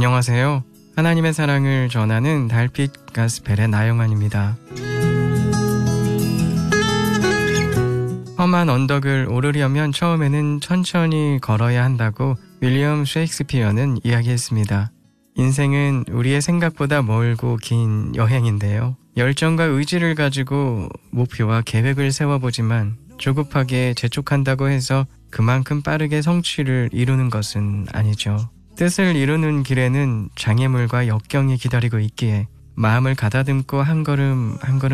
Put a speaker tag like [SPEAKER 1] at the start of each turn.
[SPEAKER 1] 안녕하세요. 하나님의 사랑을 전하는 달빛 가스펠의 나영환입니다. 험한 언덕을 오르려면 처음에는 천천히 걸어야 한다고 윌리엄 셰익스피어는 이야기했습니다. 인생은 우리의 생각보다 멀고 긴 여행인데요. 열정과 의지를 가지고 목표와 계획을 세워보지만 조급하게 재촉한다고 해서 그만큼 빠르게 성취를 이루는 것은 아니죠. 뜻을 이루는 길에는 장애물과 역경이 기다리고 있기에 마음을 가다듬고 한 걸음 한 걸음